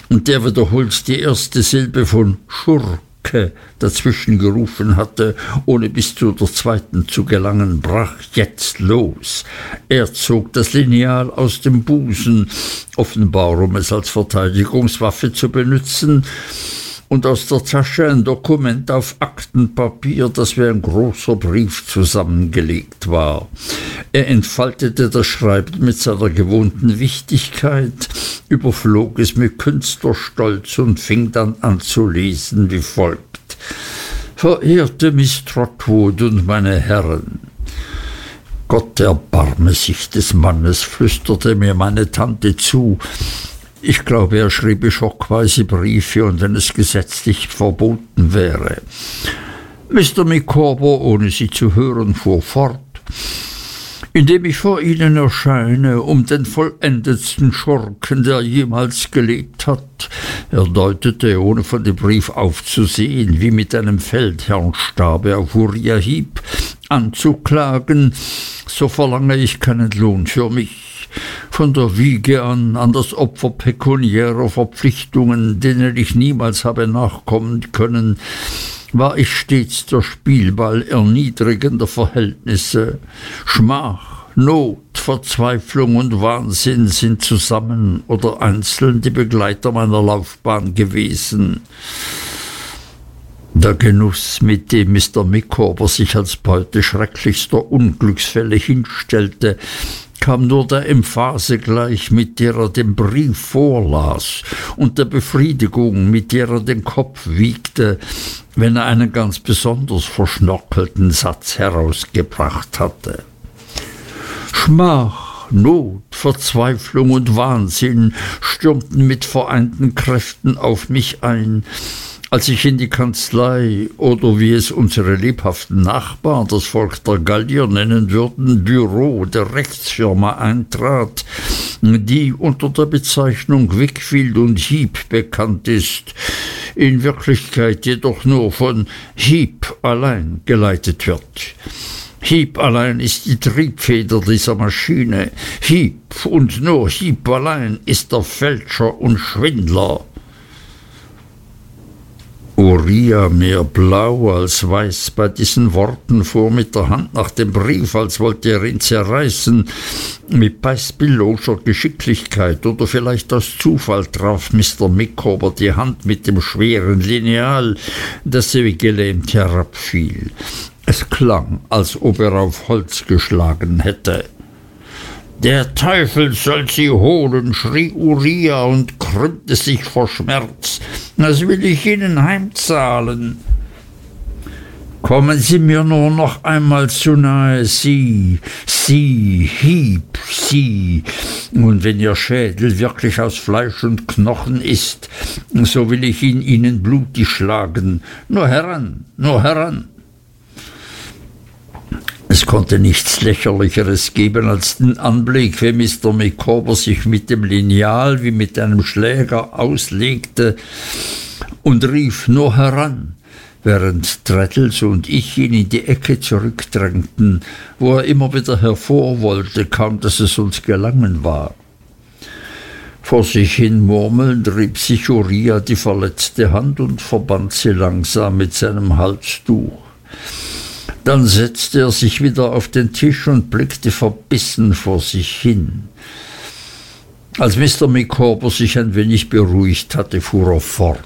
und der wiederholt die erste Silbe von Schurke dazwischen gerufen hatte, ohne bis zu der zweiten zu gelangen, brach jetzt los. Er zog das Lineal aus dem Busen, offenbar um es als Verteidigungswaffe zu benützen, und aus der Tasche ein Dokument auf Aktenpapier, das wie ein großer Brief zusammengelegt war. Er entfaltete das Schreiben mit seiner gewohnten Wichtigkeit, überflog es mit Künstlerstolz und fing dann an zu lesen wie folgt: Verehrte Miss Trotwood und meine Herren, Gott erbarme sich des Mannes, flüsterte mir meine Tante zu. Ich glaube, er schriebe schockweise Briefe, und wenn es gesetzlich verboten wäre. Mr. Micawber, ohne sie zu hören, fuhr fort: Indem ich vor Ihnen erscheine, um den vollendetsten Schurken, der jemals gelebt hat, er deutete, ohne von dem Brief aufzusehen, wie mit einem Feldherrnstabe auf Uriah Heep, anzuklagen, so verlange ich keinen Lohn für mich. Von der Wiege an das Opfer pekuniärer Verpflichtungen, denen ich niemals habe nachkommen können, war ich stets der Spielball erniedrigender Verhältnisse. Schmach, Not, Verzweiflung und Wahnsinn sind zusammen oder einzeln die Begleiter meiner Laufbahn gewesen. Der Genuss, mit dem Mr. Micawber sich als Beute schrecklichster Unglücksfälle hinstellte, kam nur der Emphase gleich, mit der er den Brief vorlas, und der Befriedigung, mit der er den Kopf wiegte, wenn er einen ganz besonders verschnörkelten Satz herausgebracht hatte. Schmach, Not, Verzweiflung und Wahnsinn stürmten mit vereinten Kräften auf mich ein, als ich in die Kanzlei, oder wie es unsere lebhaften Nachbarn, das Volk der Gallier nennen würden, Büro der Rechtsfirma eintrat, die unter der Bezeichnung Wickfield und Heep bekannt ist, in Wirklichkeit jedoch nur von Heep allein geleitet wird. Heep allein ist die Triebfeder dieser Maschine. Heep und nur Heep allein ist der Fälscher und Schwindler. Uriah, mehr blau als weiß bei diesen Worten, fuhr mit der Hand nach dem Brief, als wollte er ihn zerreißen. Mit beispielloser Geschicklichkeit oder vielleicht aus Zufall traf Mr. Micawber die Hand mit dem schweren Lineal, das wie gelähmt herabfiel. Es klang, als ob er auf Holz geschlagen hätte. Der Teufel soll sie holen, schrie Uriah und krümmte sich vor Schmerz. Das will ich Ihnen heimzahlen. Kommen Sie mir nur noch einmal zu nahe, Sie, Heep, Sie. Und wenn Ihr Schädel wirklich aus Fleisch und Knochen ist, so will ich ihn Ihnen blutig schlagen. Nur heran, nur heran. Es konnte nichts Lächerlicheres geben als den Anblick, wie Mr. Micawber sich mit dem Lineal wie mit einem Schläger auslegte und rief nur heran, während Traddles und ich ihn in die Ecke zurückdrängten, wo er immer wieder hervor wollte, kaum dass es uns gelangen war. Vor sich hin murmelnd rieb sich Uriah die verletzte Hand und verband sie langsam mit seinem Halstuch. Dann setzte er sich wieder auf den Tisch und blickte verbissen vor sich hin. Als Mr. Micawber sich ein wenig beruhigt hatte, fuhr er fort.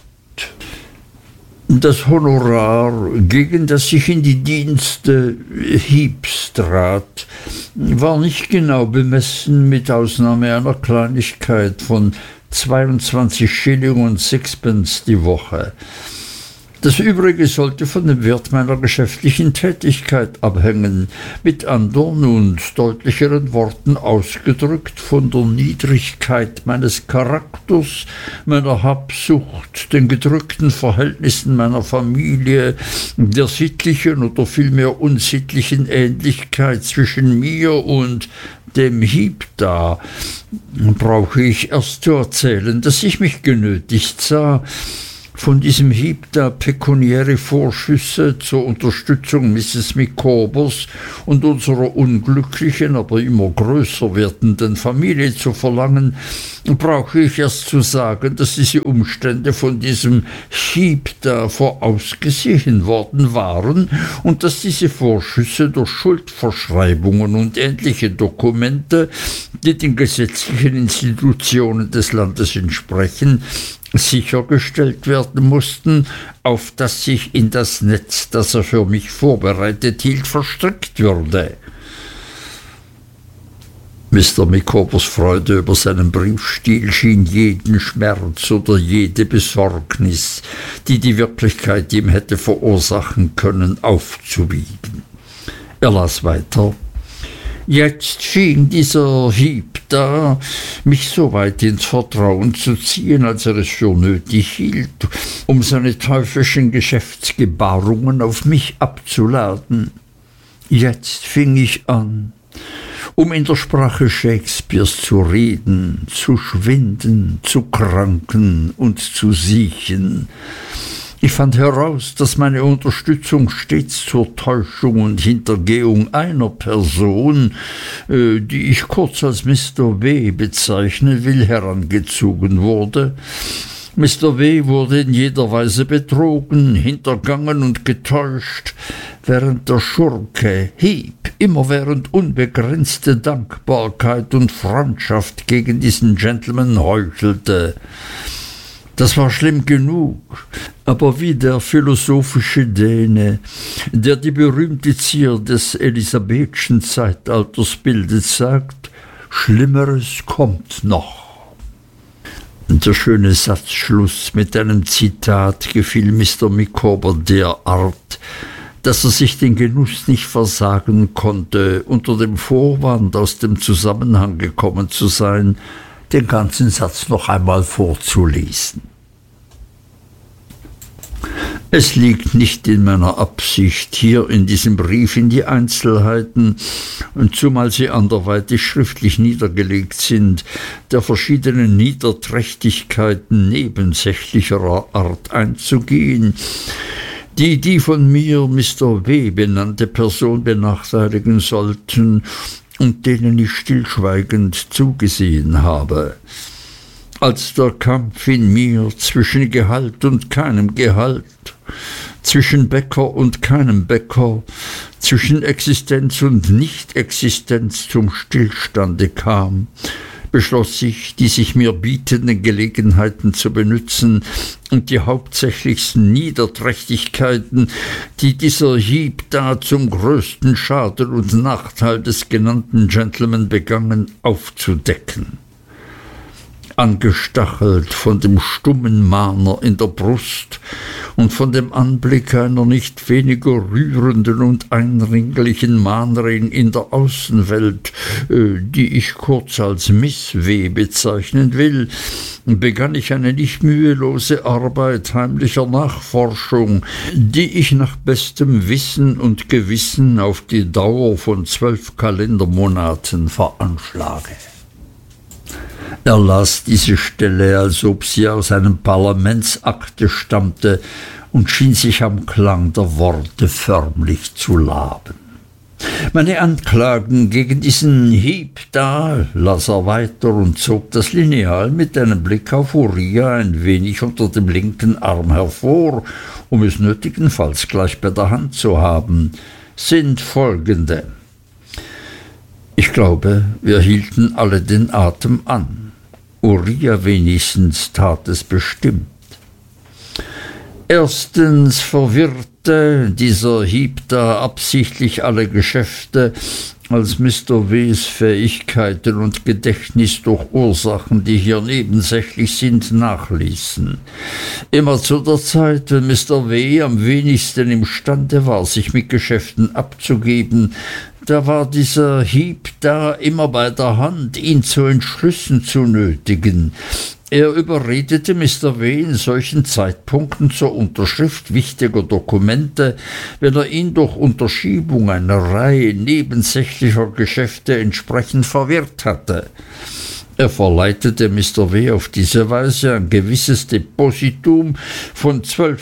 Das Honorar, gegen das ich in die Dienste Heeps trat, war nicht genau bemessen, mit Ausnahme einer Kleinigkeit von 22 Schilling und Sixpence die Woche. Das Übrige sollte von dem Wert meiner geschäftlichen Tätigkeit abhängen, mit andern und deutlicheren Worten ausgedrückt von der Niedrigkeit meines Charakters, meiner Habsucht, den gedrückten Verhältnissen meiner Familie, der sittlichen oder vielmehr unsittlichen Ähnlichkeit zwischen mir und dem Heep da. Brauche ich erst zu erzählen, dass ich mich genötigt sah, Von diesem Hieb da pekuniäre Vorschüsse zur Unterstützung Mrs. Micawbers und unserer unglücklichen, aber immer größer werdenden Familie zu verlangen, brauche ich erst zu sagen, dass diese Umstände von diesem Hieb da vorausgesehen worden waren und dass diese Vorschüsse durch Schuldverschreibungen und ähnliche Dokumente, die den gesetzlichen Institutionen des Landes entsprechen, sichergestellt werden mussten, auf das ich in das Netz, das er für mich vorbereitet hielt, verstrickt würde. Mr. Micawbers Freude über seinen Briefstil schien jeden Schmerz oder jede Besorgnis, die die Wirklichkeit ihm hätte verursachen können, aufzuwiegen. Er las weiter. Jetzt fing dieser Hieb da, mich so weit ins Vertrauen zu ziehen, als er es für nötig hielt, um seine teuflischen Geschäftsgebarungen auf mich abzuladen. Jetzt fing ich an, um in der Sprache Shakespeares zu reden, zu schwinden, zu kranken und zu siechen. Ich fand heraus, dass meine Unterstützung stets zur Täuschung und Hintergehung einer Person, die ich kurz als Mr. W. bezeichnen will, herangezogen wurde. Mr. W. wurde in jeder Weise betrogen, hintergangen und getäuscht, während der Schurke Heep immerwährend unbegrenzte Dankbarkeit und Freundschaft gegen diesen Gentleman heuchelte. Das war schlimm genug, aber wie der philosophische Däne, der die berühmte Zier des elisabethschen Zeitalters bildet, sagt, Schlimmeres kommt noch. Der schöne Satzschluss mit einem Zitat gefiel Mr. Micawber derart, dass er sich den Genuss nicht versagen konnte, unter dem Vorwand, aus dem Zusammenhang gekommen zu sein, den ganzen Satz noch einmal vorzulesen. Es liegt nicht in meiner Absicht, hier in diesem Brief in die Einzelheiten, zumal sie anderweitig schriftlich niedergelegt sind, der verschiedenen Niederträchtigkeiten nebensächlicherer Art einzugehen, die von mir Mr. W. benannte Person benachteiligen sollten und denen ich stillschweigend zugesehen habe. Als der Kampf in mir zwischen Gehalt und keinem Gehalt, zwischen Bäcker und keinem Bäcker, zwischen Existenz und Nicht-Existenz zum Stillstande kam, beschloss ich, die sich mir bietenden Gelegenheiten zu benützen und die hauptsächlichsten Niederträchtigkeiten, die dieser Hieb da zum größten Schaden und Nachteil des genannten Gentleman begangen, aufzudecken. Angestachelt von dem stummen Mahner in der Brust und von dem Anblick einer nicht weniger rührenden und eindringlichen Mahnerin in der Außenwelt, die ich kurz als Miss W. bezeichnen will, begann ich eine nicht mühelose Arbeit heimlicher Nachforschung, die ich nach bestem Wissen und Gewissen auf die Dauer von 12 Kalendermonaten veranschlage. Er las diese Stelle, als ob sie aus einem Parlamentsakte stammte, und schien sich am Klang der Worte förmlich zu laben. Meine Anklagen gegen diesen Hieb da, las er weiter und zog das Lineal mit einem Blick auf Uriah ein wenig unter dem linken Arm hervor, um es nötigenfalls gleich bei der Hand zu haben, sind folgende. Ich glaube, wir hielten alle den Atem an. Uriah wenigstens tat es bestimmt. Erstens verwirrte dieser Hieb da absichtlich alle Geschäfte, als Mr. W.s Fähigkeiten und Gedächtnis durch Ursachen, die hier nebensächlich sind, nachließen. Immer zu der Zeit, wenn Mr. W. am wenigsten imstande war, sich mit Geschäften abzugeben, da war dieser Hieb da immer bei der Hand, ihn zu Entschlüssen zu nötigen. Er überredete Mr. W. in solchen Zeitpunkten zur Unterschrift wichtiger Dokumente, wenn er ihn durch Unterschiebung einer Reihe nebensächlicher Geschäfte entsprechend verwirrt hatte. Er verleitete Mr. W. auf diese Weise ein gewisses Depositum von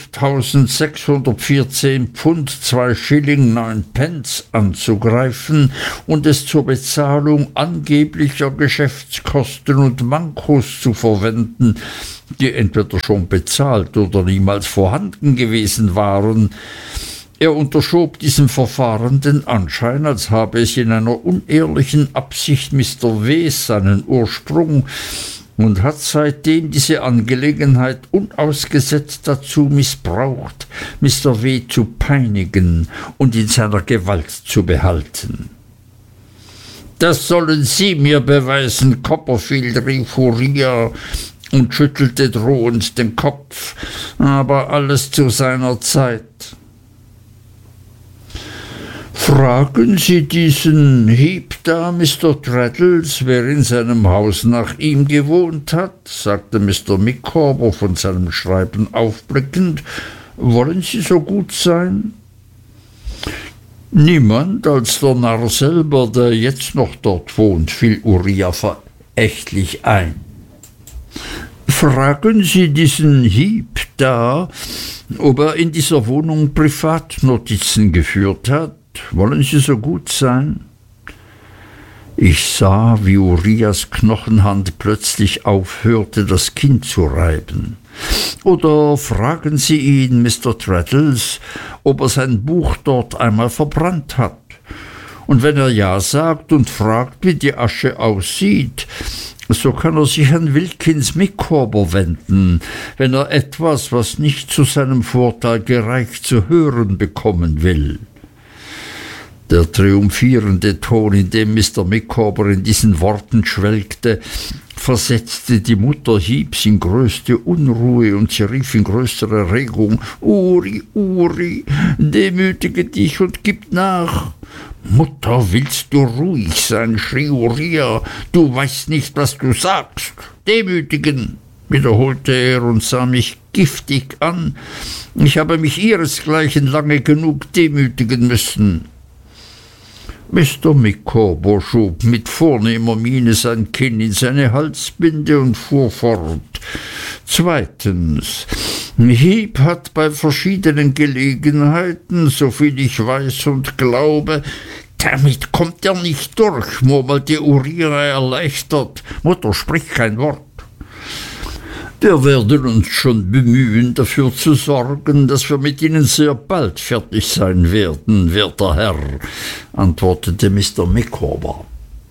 12.614 Pfund 2 Schilling 9 Pence anzugreifen und es zur Bezahlung angeblicher Geschäftskosten und Mankos zu verwenden, die entweder schon bezahlt oder niemals vorhanden gewesen waren. Er unterschob diesem Verfahren den Anschein, als habe es in einer unehrlichen Absicht Mr. W.s seinen Ursprung und hat seitdem diese Angelegenheit unausgesetzt dazu missbraucht, Mr. W. zu peinigen und in seiner Gewalt zu behalten. »Das sollen Sie mir beweisen, Copperfield«, rief Uriah und schüttelte drohend den Kopf, »aber alles zu seiner Zeit.« »Fragen Sie diesen Heep da, Mr. Traddles, wer in seinem Haus nach ihm gewohnt hat«, sagte Mr. Micawber von seinem Schreiben aufblickend. »Wollen Sie so gut sein?« »Niemand als der Narr selber, der jetzt noch dort wohnt«, fiel Uriah verächtlich ein. »Fragen Sie diesen Heep da, ob er in dieser Wohnung Privatnotizen geführt hat. Wollen Sie so gut sein?« Ich sah, wie Uriahs Knochenhand plötzlich aufhörte, das Kinn zu reiben. »Oder fragen Sie ihn, Mr. Traddles, ob er sein Buch dort einmal verbrannt hat. Und wenn er ja sagt und fragt, wie die Asche aussieht, so kann er sich an Wilkins Micawber wenden, wenn er etwas, was nicht zu seinem Vorteil gereicht, zu hören bekommen will.« Der triumphierende Ton, in dem Mr. Micawber in diesen Worten schwelgte, versetzte die Mutter Heeps in größte Unruhe, und sie rief in größter Erregung: »Uri, Uri, demütige dich und gib nach!« »Mutter, willst du ruhig sein?«, schrie Uriah. »Du weißt nicht, was du sagst. Demütigen«, wiederholte er und sah mich giftig an. »Ich habe mich ihresgleichen lange genug demütigen müssen.« Mr. Micawber schob mit vornehmer Miene sein Kinn in seine Halsbinde und fuhr fort. »Zweitens, Heep hat bei verschiedenen Gelegenheiten, soviel ich weiß und glaube...« »Damit kommt er nicht durch«, murmelte Uriah erleichtert. »Mutter, sprich kein Wort.« »Wir werden uns schon bemühen, dafür zu sorgen, dass wir mit Ihnen sehr bald fertig sein werden, werter Herr«, antwortete Mr. Micawber.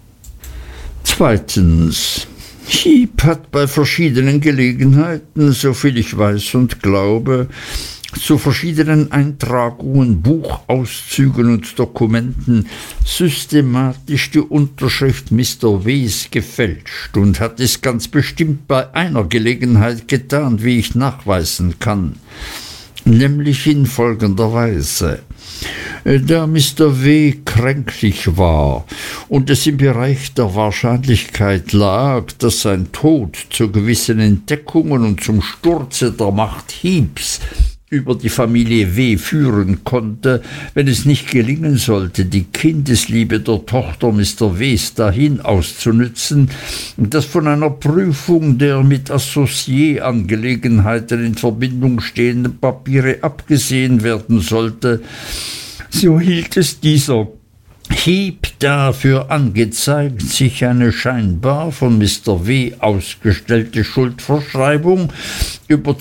»Zweitens, Heep hat bei verschiedenen Gelegenheiten, soviel ich weiß und glaube, zu verschiedenen Eintragungen, Buchauszügen und Dokumenten systematisch die Unterschrift Mr. W.s gefälscht und hat es ganz bestimmt bei einer Gelegenheit getan, wie ich nachweisen kann, nämlich in folgender Weise. Da Mr. W. kränklich war und es im Bereich der Wahrscheinlichkeit lag, dass sein Tod zu gewissen Entdeckungen und zum Sturze der Macht Heeps über die Familie W. führen konnte, wenn es nicht gelingen sollte, die Kindesliebe der Tochter Mr. W.s dahin auszunützen, dass von einer Prüfung der mit Associé-Angelegenheiten in Verbindung stehenden Papiere abgesehen werden sollte, so hielt es dieser Heep dafür angezeigt, sich eine scheinbar von Mr. W. ausgestellte Schuldverschreibung über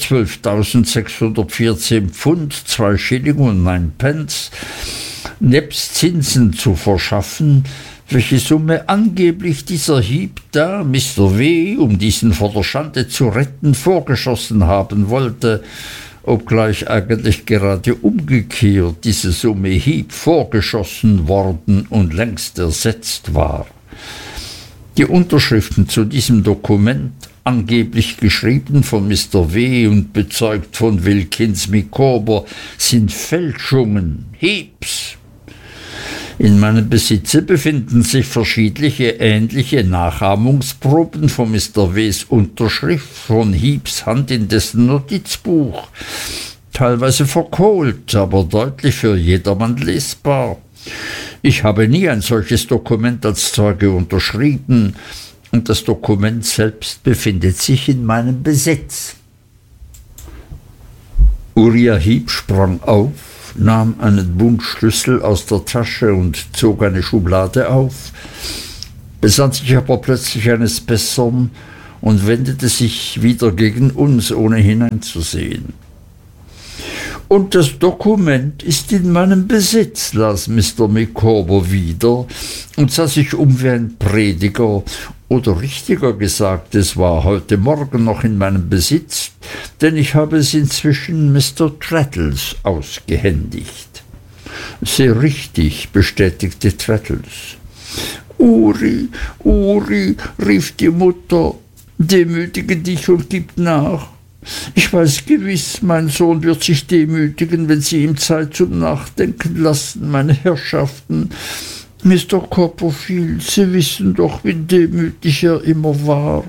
12.614 Pfund 2 Schilling und 9 Pence nebst Zinsen zu verschaffen, welche Summe angeblich dieser Heep da Mr. W., um diesen vor der Schande zu retten, vorgeschossen haben wollte, obgleich eigentlich gerade umgekehrt diese Summe Heep vorgeschossen worden und längst ersetzt war. Die Unterschriften zu diesem Dokument, angeblich geschrieben von Mr. W. und bezeugt von Wilkins Micawber, sind Fälschungen, Heeps. In meinem Besitze befinden sich verschiedene ähnliche Nachahmungsproben von Mr. W.s Unterschrift von Heeps Hand in dessen Notizbuch, teilweise verkohlt, aber deutlich für jedermann lesbar. Ich habe nie ein solches Dokument als Zeuge unterschrieben, und das Dokument selbst befindet sich in meinem Besitz. Uriah Heep sprang auf, nahm einen Bund Schlüssel aus der Tasche und zog eine Schublade auf, besann sich aber plötzlich eines Bessern und wendete sich wieder gegen uns, ohne hineinzusehen. »Und das Dokument ist in meinem Besitz«, las Mr. Micawber wieder und sah sich um wie ein Prediger, oder richtiger gesagt, es war heute Morgen noch in meinem Besitz, denn ich habe es inzwischen Mr. Traddles ausgehändigt. »Sehr richtig«, bestätigte Traddles. »Uri, Uri«, rief die Mutter, »demütige dich und gib nach. Ich weiß gewiss, mein Sohn wird sich demütigen, wenn Sie ihm Zeit zum Nachdenken lassen, meine Herrschaften. Mr. Copperfield, Sie wissen doch, wie demütig er immer war.«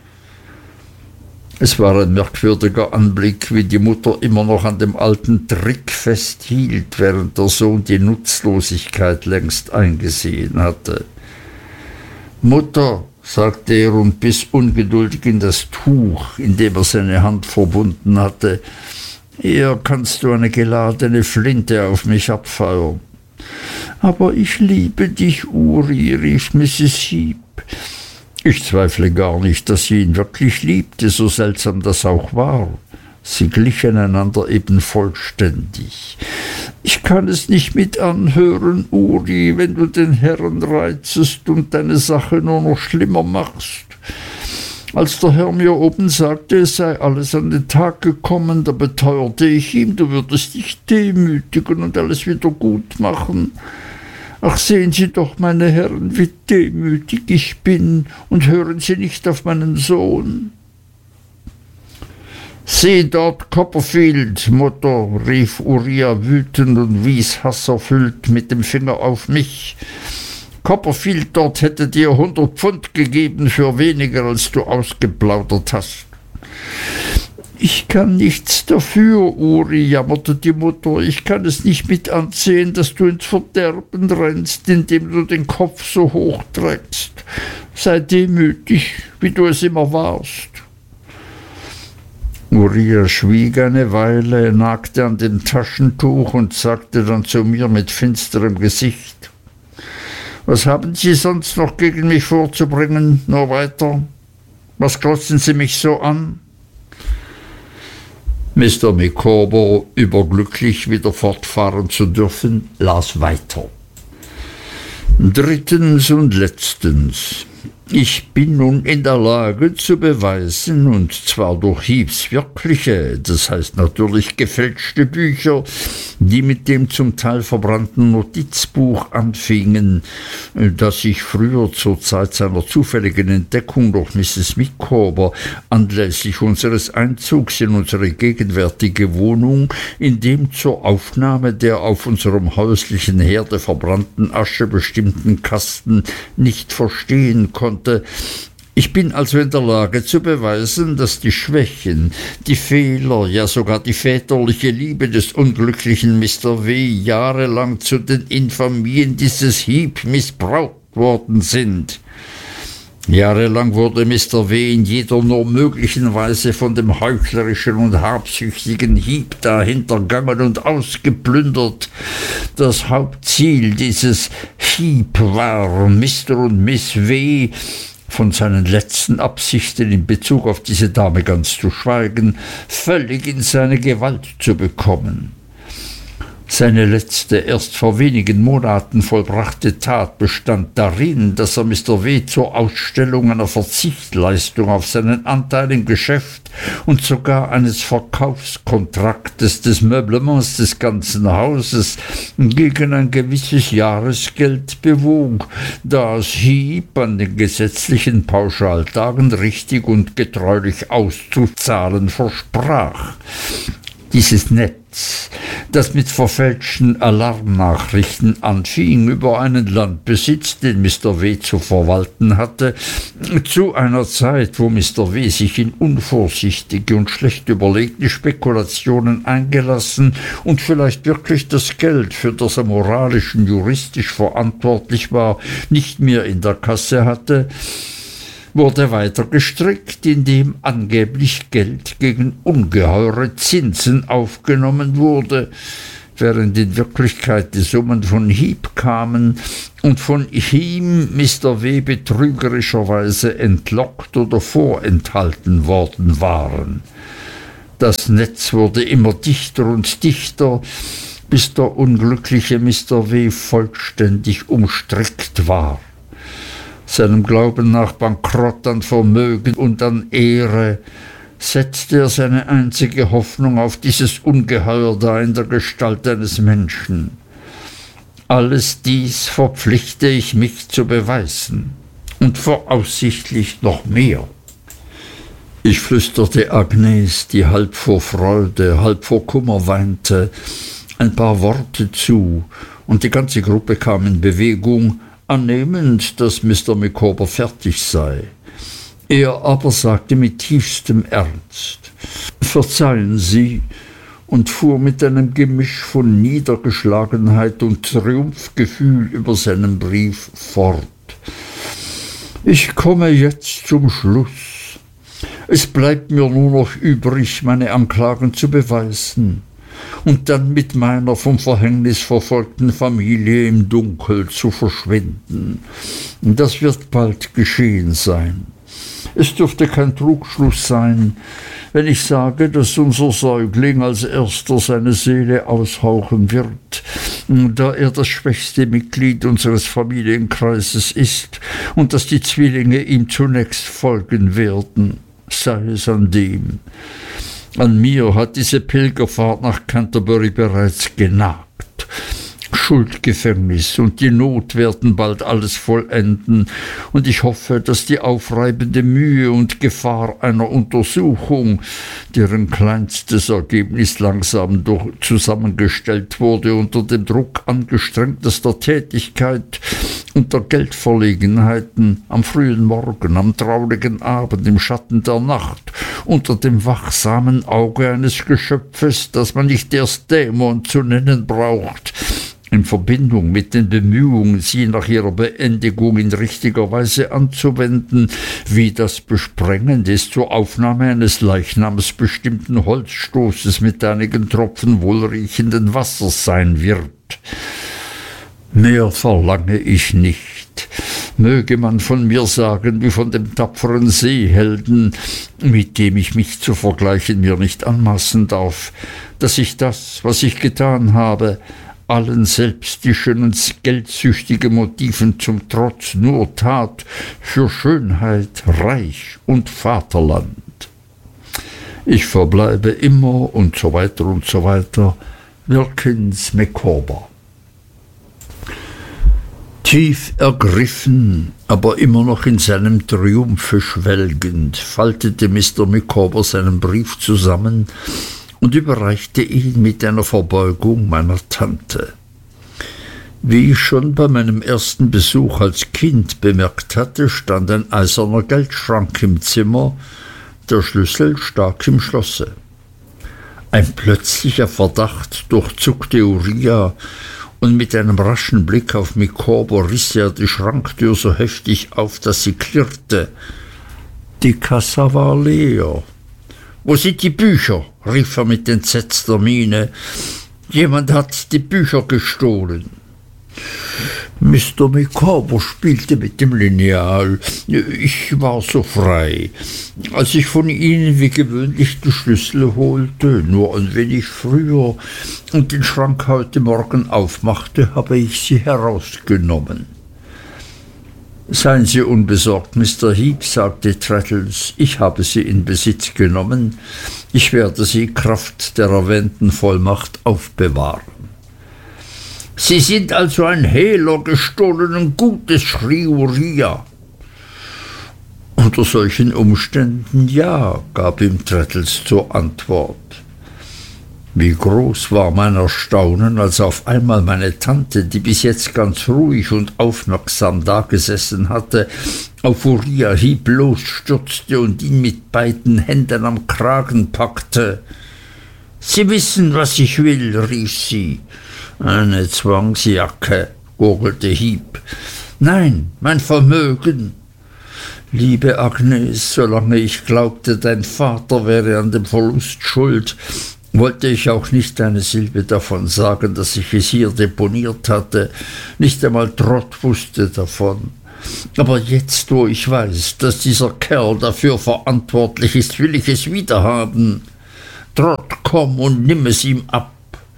Es war ein merkwürdiger Anblick, wie die Mutter immer noch an dem alten Trick festhielt, während der Sohn die Nutzlosigkeit längst eingesehen hatte. »Mutter«, sagte er und biss ungeduldig in das Tuch, in dem er seine Hand verbunden hatte, »eher kannst du eine geladene Flinte auf mich abfeuern.« »Aber ich liebe dich, Uri«, rief Mrs. Heep. Ich zweifle gar nicht, dass sie ihn wirklich liebte, so seltsam das auch war. Sie glichen einander eben vollständig. »Ich kann es nicht mit anhören, Uri, wenn du den Herrn reizest und deine Sache nur noch schlimmer machst. Als der Herr mir oben sagte, es sei alles an den Tag gekommen, da beteuerte ich ihm, du würdest dich demütigen und alles wieder gut machen. Ach, sehen Sie doch, meine Herren, wie demütig ich bin, und hören Sie nicht auf meinen Sohn.« »Sieh dort, Copperfield, Mutter«, rief Uriah wütend und wies hasserfüllt mit dem Finger auf mich. »Copperfield dort hätte dir 100 Pfund gegeben für weniger, als du ausgeplaudert hast.« »Ich kann nichts dafür, Uri«, jammerte die Mutter. »Ich kann es nicht mit ansehen, dass du ins Verderben rennst, indem du den Kopf so hoch trägst. Sei demütig, wie du es immer warst.« Uriah schwieg eine Weile, nagte an dem Taschentuch und sagte dann zu mir mit finsterem Gesicht: »Was haben Sie sonst noch gegen mich vorzubringen? Nur weiter. Was glotzen Sie mich so an?« Mr. Micawber, überglücklich wieder fortfahren zu dürfen, las weiter. »Drittens und letztens. Ich bin nun in der Lage zu beweisen, und zwar durch Heeps wirkliche, das heißt natürlich gefälschte Bücher, die mit dem zum Teil verbrannten Notizbuch anfingen, das ich früher zur Zeit seiner zufälligen Entdeckung durch Mrs. Micawber anlässlich unseres Einzugs in unsere gegenwärtige Wohnung in dem zur Aufnahme der auf unserem häuslichen Herde verbrannten Asche bestimmten Kasten nicht verstehen konnte. Ich bin also in der Lage zu beweisen, dass die Schwächen, die Fehler, ja sogar die väterliche Liebe des unglücklichen Mr. W. jahrelang zu den Infamien dieses Heep missbraucht worden sind. Jahrelang wurde Mr. W. in jeder nur möglichen Weise von dem heuchlerischen und habsüchtigen Heep da hintergangen und ausgeplündert. Das Hauptziel dieses Heep war, Mr. und Miss W., von seinen letzten Absichten in Bezug auf diese Dame ganz zu schweigen, völlig in seine Gewalt zu bekommen. Seine letzte, erst vor wenigen Monaten vollbrachte Tat bestand darin, dass er Mr. W. zur Ausstellung einer Verzichtleistung auf seinen Anteil im Geschäft und sogar eines Verkaufskontraktes des Meublements des ganzen Hauses gegen ein gewisses Jahresgeld bewog, das Heep an den gesetzlichen Pauschaltagen richtig und getreulich auszuzahlen versprach. Dieses Netz, das mit verfälschten Alarmnachrichten anfing über einen Landbesitz, den Mr. W. zu verwalten hatte, zu einer Zeit, wo Mr. W. sich in unvorsichtige und schlecht überlegte Spekulationen eingelassen und vielleicht wirklich das Geld, für das er moralisch und juristisch verantwortlich war, nicht mehr in der Kasse hatte, wurde weiter gestrickt, indem angeblich Geld gegen ungeheure Zinsen aufgenommen wurde, während in Wirklichkeit die Summen von Heep kamen und von ihm Mr. W. betrügerischerweise entlockt oder vorenthalten worden waren. Das Netz wurde immer dichter und dichter, bis der unglückliche Mr. W. vollständig umstrickt war. Seinem Glauben nach bankrott an Vermögen und an Ehre, setzte er seine einzige Hoffnung auf dieses Ungeheuer da in der Gestalt eines Menschen. Alles dies verpflichte ich mich zu beweisen, und voraussichtlich noch mehr. Ich flüsterte Agnes, die halb vor Freude, halb vor Kummer weinte, ein paar Worte zu, und die ganze Gruppe kam in Bewegung, annehmend, dass Mr. Micawber fertig sei. Er aber sagte mit tiefstem Ernst: »Verzeihen Sie«, und fuhr mit einem Gemisch von Niedergeschlagenheit und Triumphgefühl über seinen Brief fort. »Ich komme jetzt zum Schluss. Es bleibt mir nur noch übrig, meine Anklagen zu beweisen und dann mit meiner vom Verhängnis verfolgten Familie im Dunkel zu verschwinden. Das wird bald geschehen sein. Es dürfte kein Trugschluss sein, wenn ich sage, dass unser Säugling als erster seine Seele aushauchen wird, da er das schwächste Mitglied unseres Familienkreises ist, und dass die Zwillinge ihm zunächst folgen werden, sei es an dem. An mir hat diese Pilgerfahrt nach Canterbury bereits genagt. Schuldgefängnis und die Not werden bald alles vollenden, und ich hoffe, dass die aufreibende Mühe und Gefahr einer Untersuchung, deren kleinstes Ergebnis langsam zusammengestellt wurde unter dem Druck angestrengtester Tätigkeit und der Geldverlegenheiten, am frühen Morgen, am traurigen Abend, im Schatten der Nacht, unter dem wachsamen Auge eines Geschöpfes, das man nicht erst Dämon zu nennen braucht, in Verbindung mit den Bemühungen, sie nach ihrer Beendigung in richtiger Weise anzuwenden, wie das Besprengen des zur Aufnahme eines Leichnams bestimmten Holzstoßes mit einigen Tropfen wohlriechenden Wassers sein wird. Mehr verlange ich nicht. Möge man von mir sagen, wie von dem tapferen Seehelden, mit dem ich mich zu vergleichen mir nicht anmaßen darf, dass ich das, was ich getan habe, allen selbstischen und geldsüchtigen Motiven zum Trotz nur tat für Schönheit, Reich und Vaterland. Ich verbleibe immer und so weiter, Wilkins Micawber. Tief ergriffen, aber immer noch in seinem Triumphe schwelgend, faltete Mr. Micawber seinen Brief zusammen und überreichte ihn mit einer Verbeugung meiner Tante. Wie ich schon bei meinem ersten Besuch als Kind bemerkt hatte, stand ein eiserner Geldschrank im Zimmer, der Schlüssel stak im Schlosse. Ein plötzlicher Verdacht durchzuckte Uriah, und mit einem raschen Blick auf Micawber riß er die Schranktür so heftig auf, dass sie klirrte. Die Kassa war leer. »Wo sind die Bücher?« rief er mit entsetzter Miene. »Jemand hat die Bücher gestohlen.« Mr. Micawber spielte mit dem Lineal. Ich war so frei. Als ich von Ihnen wie gewöhnlich die Schlüssel holte, nur ein wenig früher, und den Schrank heute Morgen aufmachte, habe ich sie herausgenommen. »Seien Sie unbesorgt, Mr. Heep«, sagte Traddles, »ich habe sie in Besitz genommen. Ich werde sie kraft der erwähnten Vollmacht aufbewahren.« »Sie sind also ein Hehler gestohlenen Gutes«, schrie Uriah. »Unter solchen Umständen ja«, gab ihm Traddles zur Antwort. Wie groß war mein Erstaunen, als auf einmal meine Tante, die bis jetzt ganz ruhig und aufmerksam dagesessen hatte, auf Uriah Heep losstürzte und ihn mit beiden Händen am Kragen packte. »Sie wissen, was ich will«, rief sie. »Eine Zwangsjacke«, gurgelte Heep. »Nein, mein Vermögen.« Liebe Agnes, solange ich glaubte, dein Vater wäre an dem Verlust schuld, wollte ich auch nicht eine Silbe davon sagen, dass ich es hier deponiert hatte. Nicht einmal Trott wusste davon. Aber jetzt, wo ich weiß, dass dieser Kerl dafür verantwortlich ist, will ich es wiederhaben. Trott, komm und nimm es ihm ab.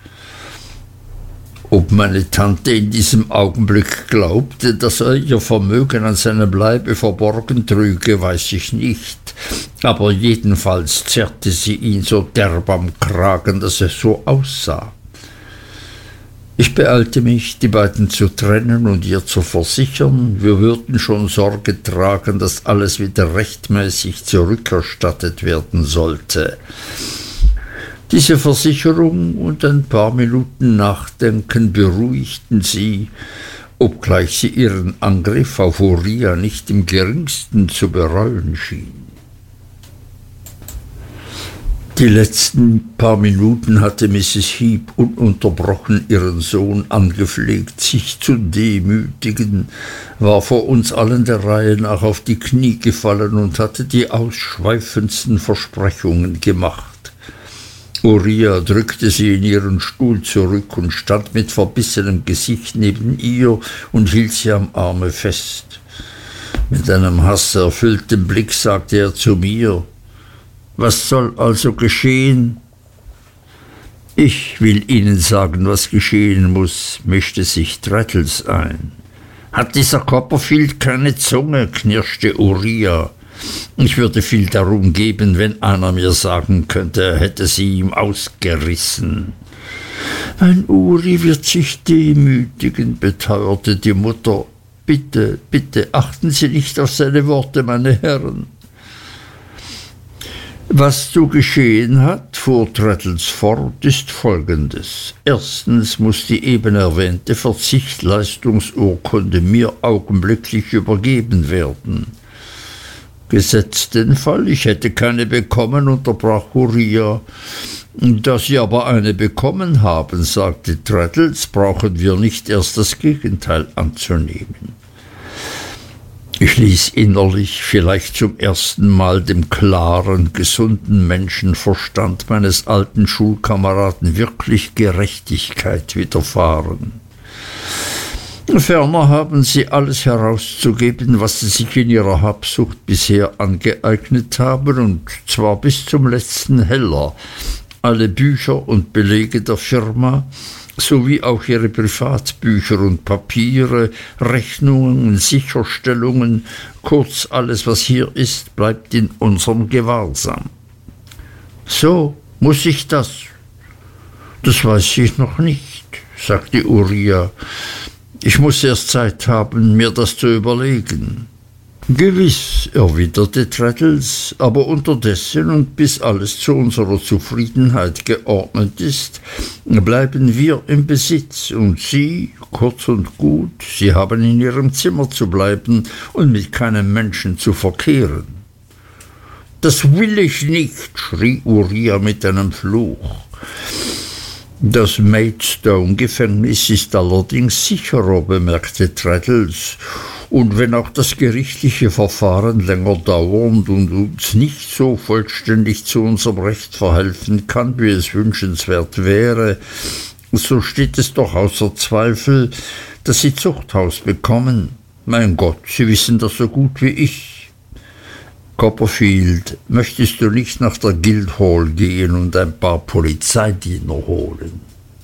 Ob meine Tante in diesem Augenblick glaubte, dass er ihr Vermögen an seinem Leibe verborgen trüge, weiß ich nicht, aber jedenfalls zerrte sie ihn so derb am Kragen, dass es so aussah. Ich beeilte mich, die beiden zu trennen und ihr zu versichern, wir würden schon Sorge tragen, dass alles wieder rechtmäßig zurückerstattet werden sollte. Diese Versicherung und ein paar Minuten Nachdenken beruhigten sie, obgleich sie ihren Angriff auf Uriah nicht im geringsten zu bereuen schien. Die letzten paar Minuten hatte Mrs. Heep ununterbrochen ihren Sohn angefleht, sich zu demütigen, war vor uns allen der Reihe nach auf die Knie gefallen und hatte die ausschweifendsten Versprechungen gemacht. Uriah drückte sie in ihren Stuhl zurück und stand mit verbissenem Gesicht neben ihr und hielt sie am Arme fest. Mit einem hasserfüllten Blick sagte er zu mir: Was soll also geschehen? Ich will Ihnen sagen, was geschehen muss, mischte sich Traddles ein. Hat dieser Copperfield keine Zunge? Knirschte Uriah. Ich würde viel darum geben, wenn einer mir sagen könnte, er hätte sie ihm ausgerissen. Mein Uri wird sich demütigen, beteuerte die Mutter. Bitte, bitte, achten Sie nicht auf seine Worte, meine Herren. Was zu geschehen hat, fuhr Traddles fort, ist Folgendes. Erstens muss die eben erwähnte Verzichtleistungsurkunde mir augenblicklich übergeben werden. Gesetzt den Fall, ich hätte keine bekommen, unterbrach Uriah. Da Sie aber eine bekommen haben, sagte Traddles, brauchen wir nicht erst das Gegenteil anzunehmen. Ich ließ innerlich, vielleicht zum ersten Mal, dem klaren, gesunden Menschenverstand meines alten Schulkameraden wirklich Gerechtigkeit widerfahren. Ferner haben sie alles herauszugeben, was sie sich in ihrer Habsucht bisher angeeignet haben, und zwar bis zum letzten Heller, alle Bücher und Belege der Firma, sowie auch ihre Privatbücher und Papiere, Rechnungen, Sicherstellungen, kurz alles, was hier ist, bleibt in unserem Gewahrsam. So, muss ich das? Das weiß ich noch nicht, sagte Uriah. Ich muss erst Zeit haben, mir das zu überlegen. Gewiss, erwiderte Traddles, aber unterdessen und bis alles zu unserer Zufriedenheit geordnet ist, bleiben wir im Besitz, und Sie, kurz und gut, Sie haben in Ihrem Zimmer zu bleiben und mit keinem Menschen zu verkehren. Das will ich nicht, schrie Uriah mit einem Fluch. Das Maidstone-Gefängnis ist allerdings sicherer, bemerkte Traddles, und wenn auch das gerichtliche Verfahren länger dauern und uns nicht so vollständig zu unserem Recht verhelfen kann, wie es wünschenswert wäre, so steht es doch außer Zweifel, dass Sie Zuchthaus bekommen. Mein Gott, Sie wissen das so gut wie ich. Copperfield, möchtest du nicht nach der Guildhall gehen und ein paar Polizeidiener holen?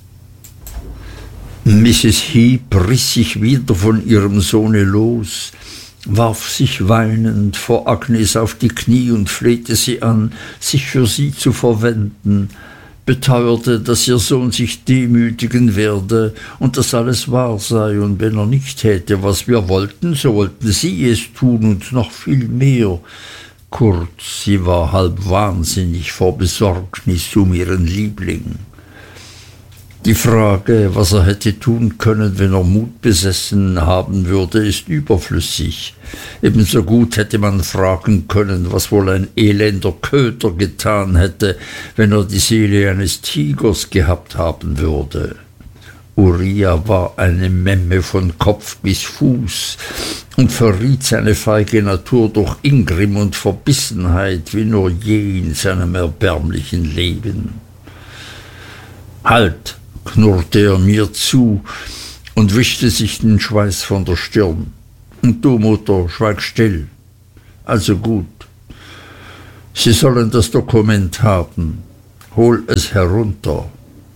Mrs. Heep riß sich wieder von ihrem Sohne los, warf sich weinend vor Agnes auf die Knie und flehte sie an, sich für sie zu verwenden, beteuerte, dass ihr Sohn sich demütigen werde und dass alles wahr sei, und wenn er nicht täte, was wir wollten, so wollten sie es tun und noch viel mehr. Kurz, sie war halb wahnsinnig vor Besorgnis um ihren Liebling. Die Frage, was er hätte tun können, wenn er Mut besessen haben würde, ist überflüssig. Ebenso gut hätte man fragen können, was wohl ein elender Köter getan hätte, wenn er die Seele eines Tigers gehabt haben würde. Uriah war eine Memme von Kopf bis Fuß und verriet seine feige Natur durch Ingrimm und Verbissenheit wie nur je in seinem erbärmlichen Leben. »Halt«, knurrte er mir zu und wischte sich den Schweiß von der Stirn. »Und du, Mutter, schweig still. Also gut. Sie sollen das Dokument haben. Hol es herunter.«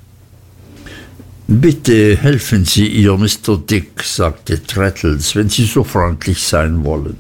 »Bitte helfen Sie ihr, Mr. Dick«, sagte Traddles, »wenn Sie so freundlich sein wollen.«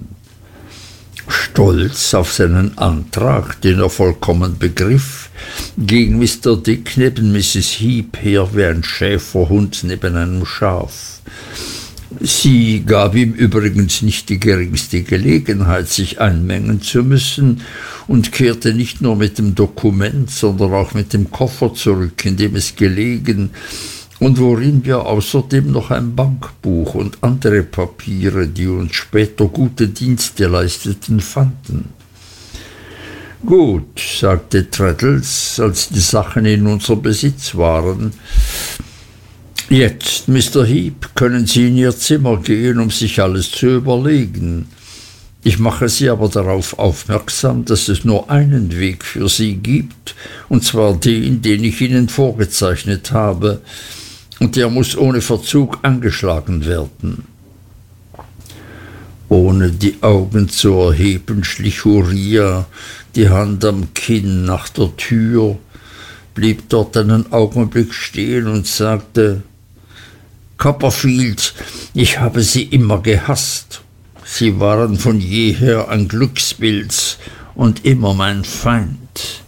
Stolz auf seinen Antrag, den er vollkommen begriff, ging Mr. Dick neben Mrs. Heep her wie ein Schäferhund neben einem Schaf. Sie gab ihm übrigens nicht die geringste Gelegenheit, sich einmengen zu müssen, und kehrte nicht nur mit dem Dokument, sondern auch mit dem Koffer zurück, in dem es gelegen, und worin wir außerdem noch ein Bankbuch und andere Papiere, die uns später gute Dienste leisteten, fanden. »Gut«, sagte Traddles, als die Sachen in unserem Besitz waren. »Jetzt, Mr. Heep, können Sie in Ihr Zimmer gehen, um sich alles zu überlegen. Ich mache Sie aber darauf aufmerksam, dass es nur einen Weg für Sie gibt, und zwar den ich Ihnen vorgezeichnet habe, und der muss ohne Verzug angeschlagen werden.« Ohne die Augen zu erheben, schlich Uriah, die Hand am Kinn, nach der Tür, blieb dort einen Augenblick stehen und sagte: »Copperfield, ich habe Sie immer gehasst. Sie waren von jeher ein Glückspilz und immer mein Feind.«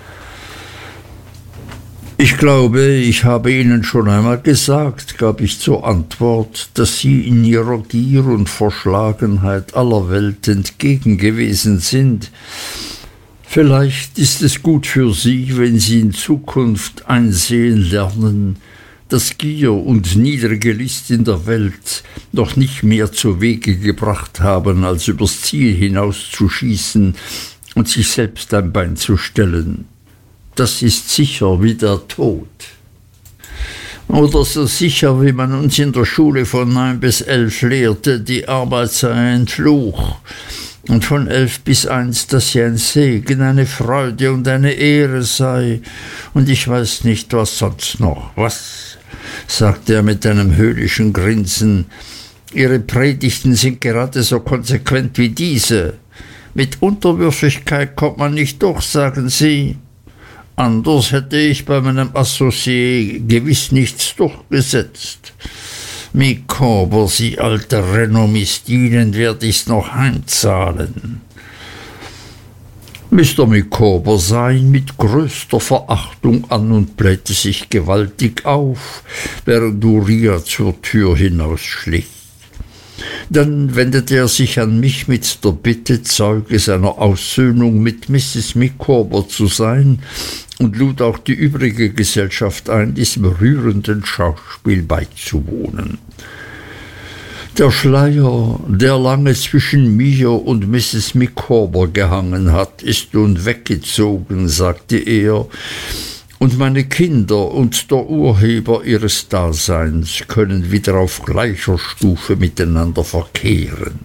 »Ich glaube, ich habe Ihnen schon einmal gesagt«, gab ich zur Antwort, »dass Sie in Ihrer Gier und Verschlagenheit aller Welt entgegen gewesen sind. Vielleicht ist es gut für Sie, wenn Sie in Zukunft einsehen lernen, dass Gier und niedrige List in der Welt noch nicht mehr zu Wege gebracht haben, als übers Ziel hinauszuschießen und sich selbst ein Bein zu stellen. Das ist sicher wie der Tod. Oder so sicher, wie man uns in der Schule von 9 bis 11 lehrte, die Arbeit sei ein Fluch, und von 11 bis 1, dass sie ein Segen, eine Freude und eine Ehre sei, und ich weiß nicht, was sonst noch. Was?« sagte er mit einem höhnischen Grinsen. »Ihre Predigten sind gerade so konsequent wie diese. Mit Unterwürfigkeit kommt man nicht durch, sagen Sie. Anders hätte ich bei meinem Associé gewiss nichts durchgesetzt. Micawber, Sie alter Renommist, Ihnen werde ich's noch heimzahlen.« Mr. Micawber sah ihn mit größter Verachtung an und blähte sich gewaltig auf, während Uriah zur Tür hinausschlich. Dann wendete er sich an mich mit der Bitte, Zeuge seiner Aussöhnung mit Mrs. Micawber zu sein, und lud auch die übrige Gesellschaft ein, diesem rührenden Schauspiel beizuwohnen. »Der Schleier, der lange zwischen mir und Mrs. Micawber gehangen hat, ist nun weggezogen«, sagte er, »und meine Kinder und der Urheber ihres Daseins können wieder auf gleicher Stufe miteinander verkehren.«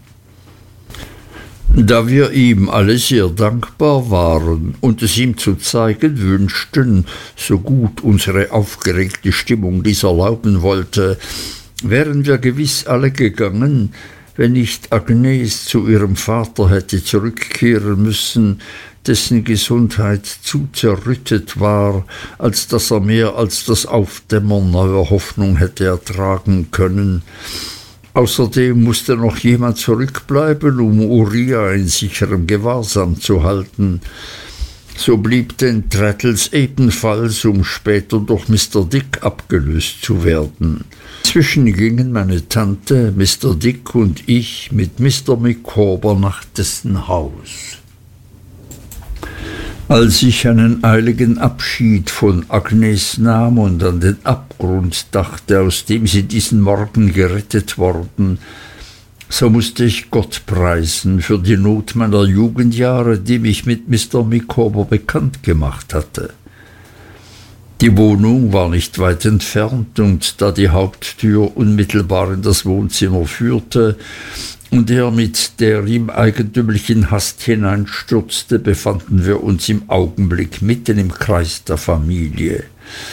Da wir ihm alle sehr dankbar waren und es ihm zu zeigen wünschten, so gut unsere aufgeregte Stimmung dies erlauben wollte, wären wir gewiß alle gegangen, wenn nicht Agnes zu ihrem Vater hätte zurückkehren müssen, dessen Gesundheit zu zerrüttet war, als dass er mehr als das Aufdämmern neuer Hoffnung hätte ertragen können. Außerdem musste noch jemand zurückbleiben, um Uriah in sicherem Gewahrsam zu halten. So blieb denn Traddles ebenfalls, um später durch Mr. Dick abgelöst zu werden. Inzwischen gingen meine Tante, Mr. Dick und ich mit Mr. Micawber nach dessen Haus. Als ich einen eiligen Abschied von Agnes nahm und an den Abgrund dachte, aus dem sie diesen Morgen gerettet worden, so musste ich Gott preisen für die Not meiner Jugendjahre, die mich mit Mr. Micawber bekannt gemacht hatte. Die Wohnung war nicht weit entfernt, und da die Haupttür unmittelbar in das Wohnzimmer führte und er mit der ihm eigentümlichen Hast hineinstürzte, befanden wir uns im Augenblick mitten im Kreis der Familie.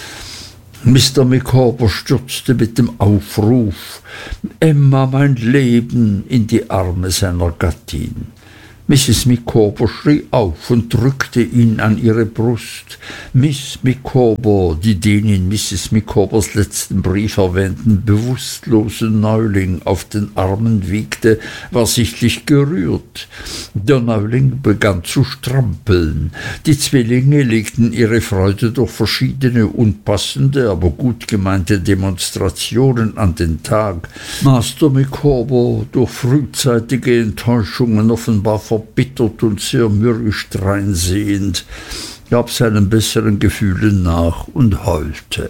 Mr. Micawber stürzte mit dem Aufruf »Emma, mein Leben« in die Arme seiner Gattin. Mrs. Micawber schrie auf und drückte ihn an ihre Brust. Miss Micawber, die den in Mrs. Micawbers letzten Brief erwähnten bewusstlosen Neuling auf den Armen wiegte, war sichtlich gerührt. Der Neuling begann zu strampeln. Die Zwillinge legten ihre Freude durch verschiedene unpassende, aber gut gemeinte Demonstrationen an den Tag. Master Micawber, durch frühzeitige Enttäuschungen offenbar verbittert und sehr mürrisch dreinsehend, gab seinen besseren Gefühlen nach und heulte.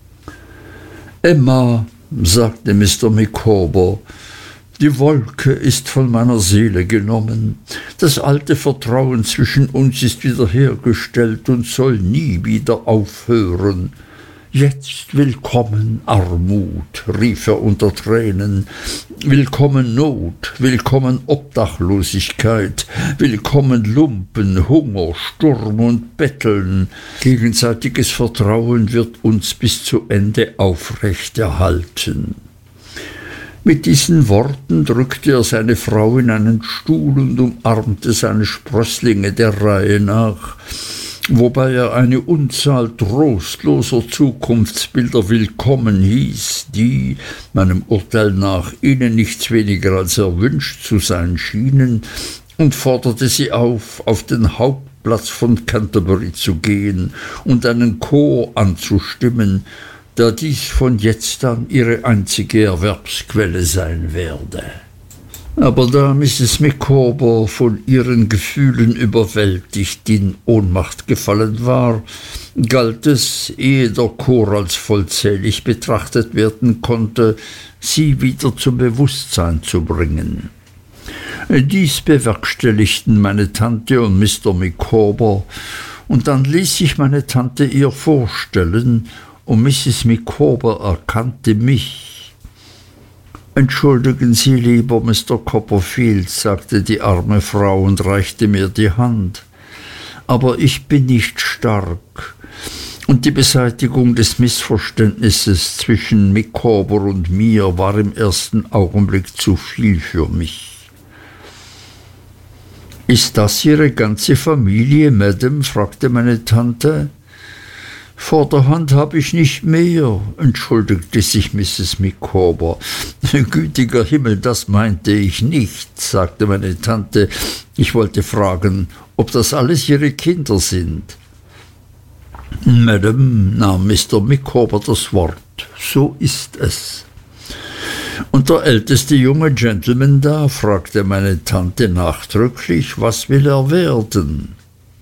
»Emma«, sagte Mr. Micawber, »die Wolke ist von meiner Seele genommen. Das alte Vertrauen zwischen uns ist wiederhergestellt und soll nie wieder aufhören. Jetzt willkommen Armut«, rief er unter Tränen, »willkommen Not, willkommen Obdachlosigkeit, willkommen Lumpen, Hunger, Sturm und Betteln. Gegenseitiges Vertrauen wird uns bis zu Ende aufrechterhalten.« Mit diesen Worten drückte er seine Frau in einen Stuhl und umarmte seine Sprösslinge der Reihe nach, wobei er eine Unzahl trostloser Zukunftsbilder willkommen hieß, die, meinem Urteil nach, ihnen nichts weniger als erwünscht zu sein schienen, und forderte sie auf den Hauptplatz von Canterbury zu gehen und einen Chor anzustimmen, da dies von jetzt an ihre einzige Erwerbsquelle sein werde. Aber da Mrs. Micawber von ihren Gefühlen überwältigt in Ohnmacht gefallen war, galt es, ehe der Chor als vollzählig betrachtet werden konnte, sie wieder zum Bewusstsein zu bringen. Dies bewerkstelligten meine Tante und Mr. Micawber, und dann ließ sich meine Tante ihr vorstellen, und Mrs. Micawber erkannte mich. »Entschuldigen Sie, lieber Mr. Copperfield«, sagte die arme Frau und reichte mir die Hand, »aber ich bin nicht stark, und die Beseitigung des Missverständnisses zwischen Micawber und mir war im ersten Augenblick zu viel für mich.« »Ist das Ihre ganze Familie, Madame?« fragte meine Tante. »Vorderhand habe ich nicht mehr«, entschuldigte sich Mrs. Micawber. »Gütiger Himmel, das meinte ich nicht«, sagte meine Tante. »Ich wollte fragen, ob das alles Ihre Kinder sind.« »Madame«, nahm Mr. Micawber das Wort, »so ist es.« »Und der älteste junge Gentleman da«, fragte meine Tante nachdrücklich, »was will er werden?«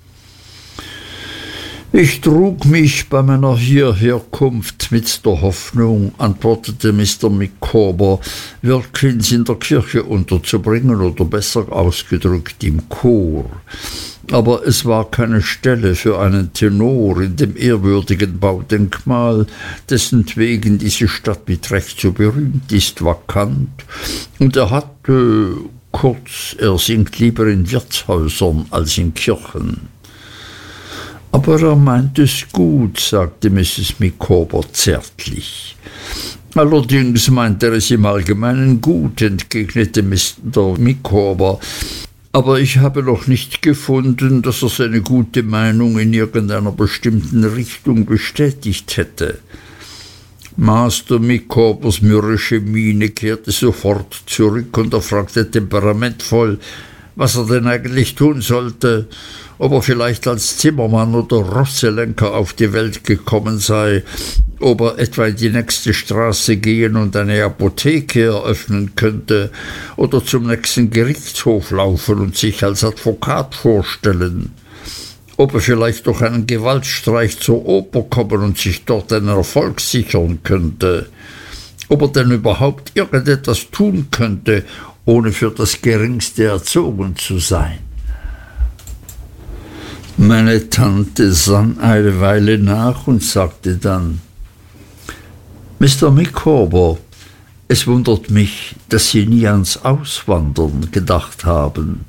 »Ich trug mich bei meiner Hierherkunft mit der Hoffnung«, antwortete Mr. Micawber, »Wilkins in der Kirche unterzubringen, oder besser ausgedrückt im Chor. Aber es war keine Stelle für einen Tenor in dem ehrwürdigen Baudenkmal, dessentwegen diese Stadt mit Recht so berühmt ist, vakant, und er hat, kurz, er singt lieber in Wirtshäusern als in Kirchen.« »Aber er meint es gut«, sagte Mrs. Micawber zärtlich. »Allerdings meint er es im Allgemeinen gut«, entgegnete Mr. Micawber, »aber ich habe noch nicht gefunden, dass er seine gute Meinung in irgendeiner bestimmten Richtung bestätigt hätte.« Master Micawbers mürrische Miene kehrte sofort zurück, und er fragte temperamentvoll, was er denn eigentlich tun sollte, ob er vielleicht als Zimmermann oder Rosselenker auf die Welt gekommen sei, ob er etwa in die nächste Straße gehen und eine Apotheke eröffnen könnte oder zum nächsten Gerichtshof laufen und sich als Advokat vorstellen, ob er vielleicht durch einen Gewaltstreich zur Oper kommen und sich dort einen Erfolg sichern könnte, ob er denn überhaupt irgendetwas tun könnte, ohne für das Geringste erzogen zu sein. Meine Tante sann eine Weile nach und sagte dann: Mr. Micawber, es wundert mich, dass Sie nie ans Auswandern gedacht haben.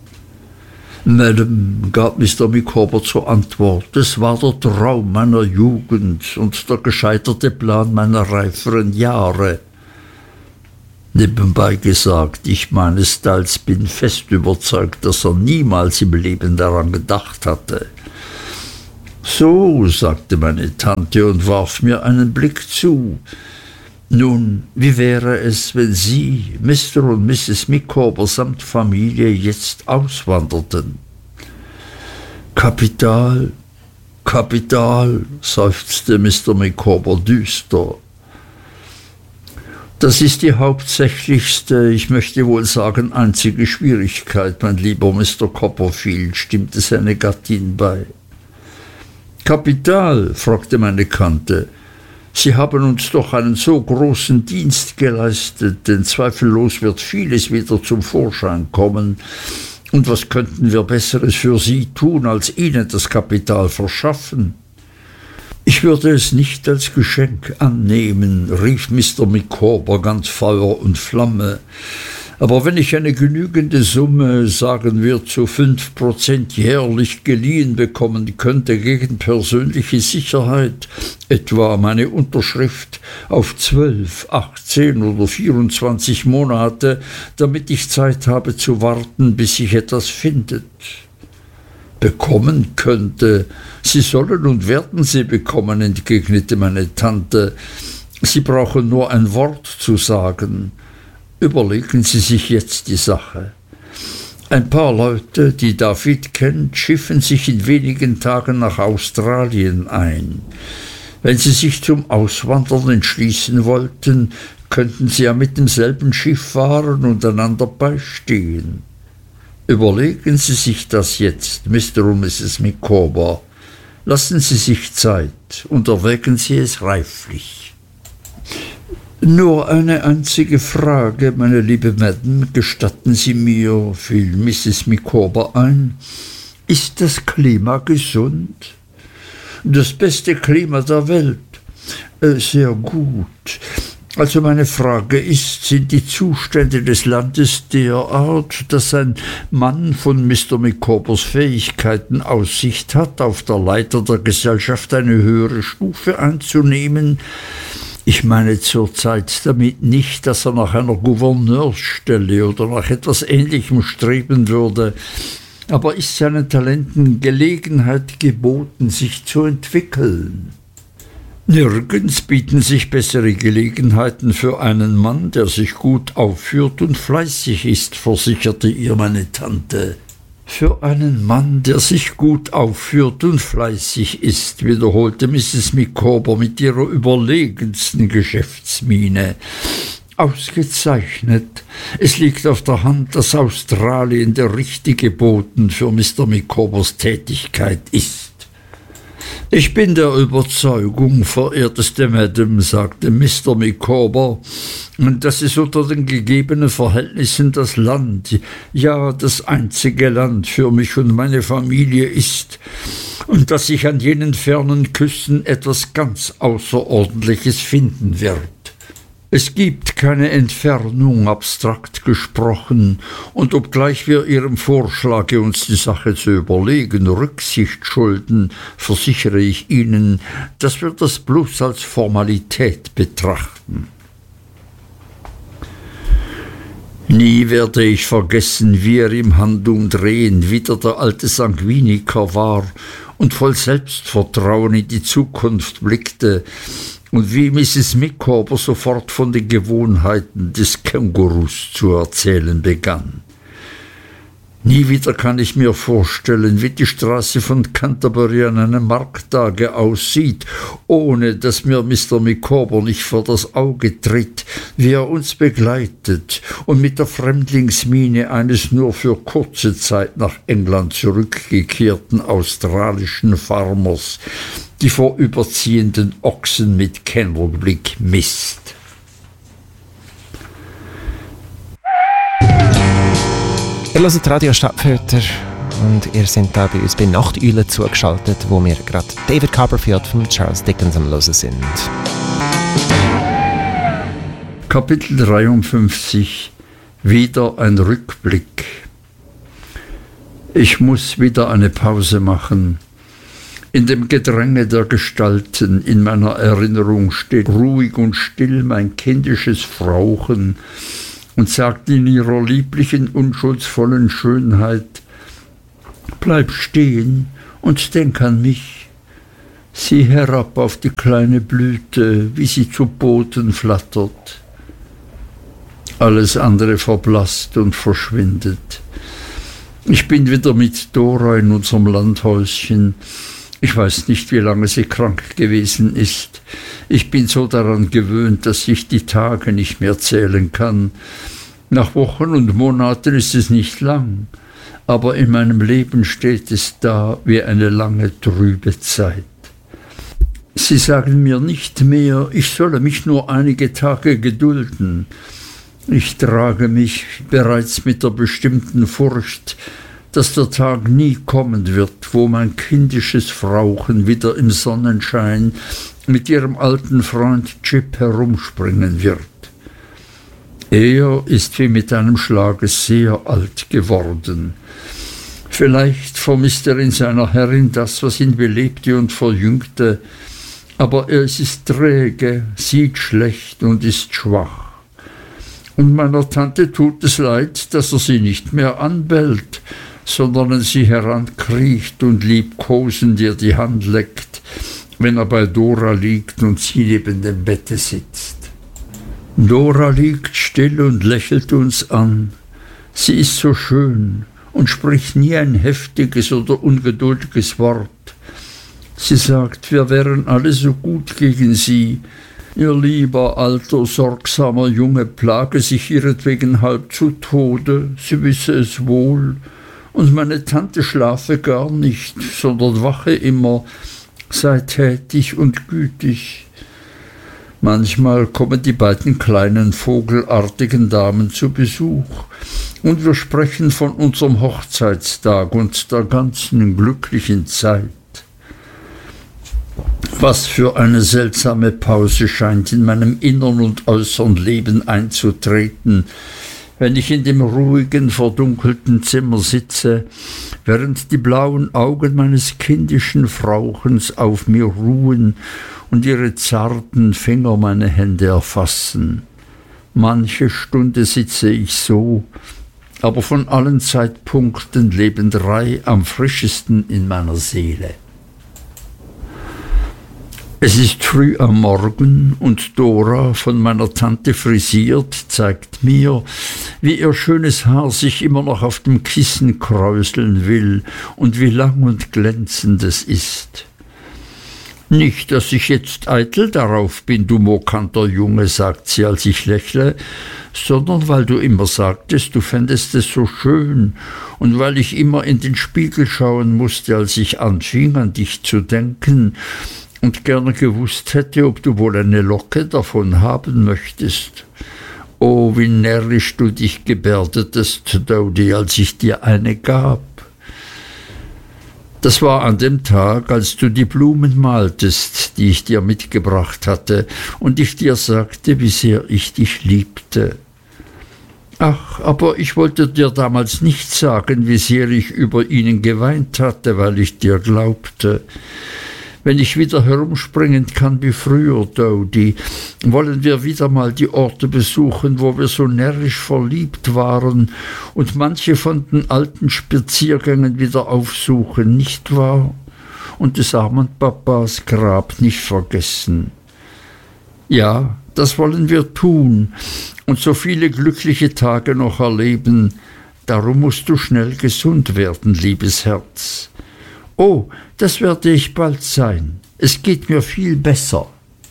Madam, gab Mr. Micawber zur Antwort, es war der Traum meiner Jugend und der gescheiterte Plan meiner reiferen Jahre. Nebenbei gesagt, ich meinesteils bin fest überzeugt, dass er niemals im Leben daran gedacht hatte. So, sagte meine Tante und warf mir einen Blick zu. Nun, wie wäre es, wenn Sie, Mr. und Mrs. Micawber samt Familie jetzt auswanderten? Kapital, Kapital, seufzte Mr. Micawber düster. Das ist die hauptsächlichste, ich möchte wohl sagen einzige Schwierigkeit, mein lieber Mr. Copperfield, stimmte seine Gattin bei. Kapital, fragte meine Tante. Sie haben uns doch einen so großen Dienst geleistet, denn zweifellos wird vieles wieder zum Vorschein kommen. Und was könnten wir Besseres für Sie tun, als Ihnen das Kapital verschaffen? Ich würde es nicht als Geschenk annehmen, rief Mr. Micawber ganz Feuer und Flamme. Aber wenn ich eine genügende Summe, sagen wir zu 5% jährlich geliehen bekommen könnte gegen persönliche Sicherheit, etwa meine Unterschrift auf 12, 18 oder 24 Monate, damit ich Zeit habe zu warten, bis sich etwas findet. Bekommen könnte. Sie sollen und werden sie bekommen, entgegnete meine Tante. Sie brauchen nur ein Wort zu sagen. Überlegen Sie sich jetzt die Sache. Ein paar Leute, die David kennt, schiffen sich in wenigen Tagen nach Australien ein. Wenn Sie sich zum Auswandern entschließen wollten, könnten Sie ja mit demselben Schiff fahren und einander beistehen. Überlegen Sie sich das jetzt, Mr. und Mrs. Micawber. Lassen Sie sich Zeit und erwägen Sie es reiflich. Nur eine einzige Frage, meine liebe Madam, gestatten Sie mir, fiel Mrs. Micawber ein. Ist das Klima gesund? Das beste Klima der Welt. Sehr gut. Also meine Frage ist, sind die Zustände des Landes derart, dass ein Mann von Mr. Micawbers Fähigkeiten Aussicht hat, auf der Leiter der Gesellschaft eine höhere Stufe einzunehmen? Ich meine zurzeit damit nicht, dass er nach einer Gouverneursstelle oder nach etwas Ähnlichem streben würde, aber ist seinen Talenten Gelegenheit geboten, sich zu entwickeln? Nirgends bieten sich bessere Gelegenheiten für einen Mann, der sich gut aufführt und fleißig ist, versicherte ihr meine Tante. Für einen Mann, der sich gut aufführt und fleißig ist, wiederholte Mrs. Micawber mit ihrer überlegensten Geschäftsmiene. Ausgezeichnet. Es liegt auf der Hand, dass Australien der richtige Boden für Mr. Micawbers Tätigkeit ist. Ich bin der Überzeugung, verehrteste Madam, sagte Mr. Micawber, dass es unter den gegebenen Verhältnissen das Land, ja das einzige Land für mich und meine Familie ist, und dass sich an jenen fernen Küsten etwas ganz Außerordentliches finden wird. Es gibt keine Entfernung, abstrakt gesprochen, und obgleich wir Ihrem Vorschlage, uns die Sache zu überlegen, Rücksicht schulden, versichere ich Ihnen, dass wir das bloß als Formalität betrachten. Nie werde ich vergessen, wie er im Handumdrehen wieder der alte Sanguiniker war und voll Selbstvertrauen in die Zukunft blickte, und wie Mrs. Micawber sofort von den Gewohnheiten des Kängurus zu erzählen begann. Nie wieder kann ich mir vorstellen, wie die Straße von Canterbury an einem Markttage aussieht, ohne dass mir Mr. Micawber nicht vor das Auge tritt, wie er uns begleitet und mit der Fremdlingsmiene eines nur für kurze Zeit nach England zurückgekehrten australischen Farmers die vorüberziehenden Ochsen mit Kennerblick misst. Ihr hört Radio Stadtfilter und ihr seid da bei uns bei Nachteulen zugeschaltet, wo wir gerade David Copperfield von Charles Dickens am Hören sind. Kapitel 53. Wieder ein Rückblick. Ich muss wieder eine Pause machen. In dem Gedränge der Gestalten in meiner Erinnerung steht ruhig und still mein kindisches Frauchen und sagt in ihrer lieblichen, unschuldsvollen Schönheit: Bleib stehen und denk an mich. Sieh herab auf die kleine Blüte, wie sie zu Boden flattert. Alles andere verblasst und verschwindet. Ich bin wieder mit Dora in unserem Landhäuschen. Ich weiß nicht, wie lange sie krank gewesen ist. Ich bin so daran gewöhnt, dass ich die Tage nicht mehr zählen kann. Nach Wochen und Monaten ist es nicht lang, aber in meinem Leben steht es da wie eine lange, trübe Zeit. Sie sagen mir nicht mehr, ich solle mich nur einige Tage gedulden. Ich trage mich bereits mit der bestimmten Furcht, dass der Tag nie kommen wird, wo mein kindisches Frauchen wieder im Sonnenschein mit ihrem alten Freund Jip herumspringen wird. Er ist wie mit einem Schlage sehr alt geworden. Vielleicht vermisst er in seiner Herrin das, was ihn belebte und verjüngte, aber er ist träge, sieht schlecht und ist schwach. Und meiner Tante tut es leid, dass er sie nicht mehr anbellt, sondern an sie herankriecht und liebkosend ihr die Hand leckt, wenn er bei Dora liegt und sie neben dem Bette sitzt. Dora liegt still und lächelt uns an. Sie ist so schön und spricht nie ein heftiges oder ungeduldiges Wort. Sie sagt, wir wären alle so gut gegen sie. Ihr lieber, alter, sorgsamer Junge plage sich ihretwegen halb zu Tode, sie wisse es wohl, und meine Tante schlafe gar nicht, sondern wache immer, sei tätig und gütig. Manchmal kommen die beiden kleinen vogelartigen Damen zu Besuch, und wir sprechen von unserem Hochzeitstag und der ganzen glücklichen Zeit. Was für eine seltsame Pause scheint in meinem innern und äußern Leben einzutreten, wenn ich in dem ruhigen, verdunkelten Zimmer sitze, während die blauen Augen meines kindischen Frauchens auf mir ruhen und ihre zarten Finger meine Hände erfassen. Manche Stunde sitze ich so, aber von allen Zeitpunkten leben 3 am frischesten in meiner Seele. Es ist früh am Morgen und Dora, von meiner Tante frisiert, zeigt mir, wie ihr schönes Haar sich immer noch auf dem Kissen kräuseln will und wie lang und glänzend es ist. Nicht, dass ich jetzt eitel darauf bin, du mokanter Junge, sagt sie, als ich lächle, sondern weil du immer sagtest, du fändest es so schön und weil ich immer in den Spiegel schauen musste, als ich anfing, an dich zu denken, und gerne gewusst hätte, ob du wohl eine Locke davon haben möchtest. Oh, wie närrisch du dich gebärdetest, Dodi, als ich dir eine gab. Das war an dem Tag, als du die Blumen maltest, die ich dir mitgebracht hatte, und ich dir sagte, wie sehr ich dich liebte. Ach, aber ich wollte dir damals nicht sagen, wie sehr ich über ihnen geweint hatte, weil ich dir glaubte. Wenn ich wieder herumspringen kann wie früher, Dodi, wollen wir wieder mal die Orte besuchen, wo wir so närrisch verliebt waren und manche von den alten Spaziergängen wieder aufsuchen, nicht wahr? Und des armen Papas Grab nicht vergessen. Ja, das wollen wir tun und so viele glückliche Tage noch erleben. Darum musst du schnell gesund werden, liebes Herz. Oh, das werde ich bald sein. Es geht mir viel besser.